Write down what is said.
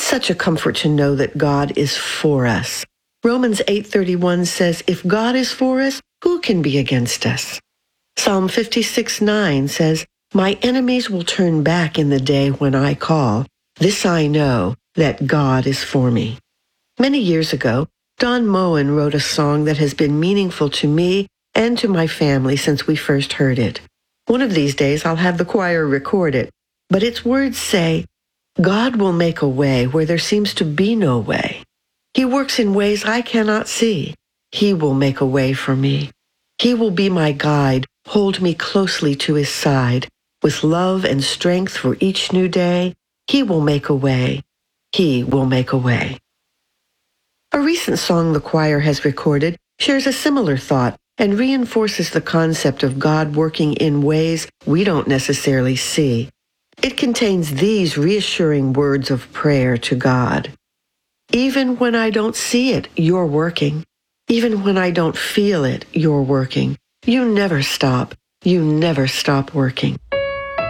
such a comfort to know that God is for us. Romans 8:31 says, if God is for us, who can be against us? Psalm 56:9 says, my enemies will turn back in the day when I call. This I know, that God is for me. Many years ago, Don Moen wrote a song that has been meaningful to me and to my family since we first heard it. One of these days, I'll have the choir record it, but its words say, God will make a way where there seems to be no way. He works in ways I cannot see. He will make a way for me. He will be my guide, hold me closely to his side. With love and strength for each new day, he will make a way. He will make a way. A recent song the choir has recorded shares a similar thought and reinforces the concept of God working in ways we don't necessarily see. It contains these reassuring words of prayer to God. Even when I don't see it, you're working. Even when I don't feel it, you're working. You never stop. You never stop working.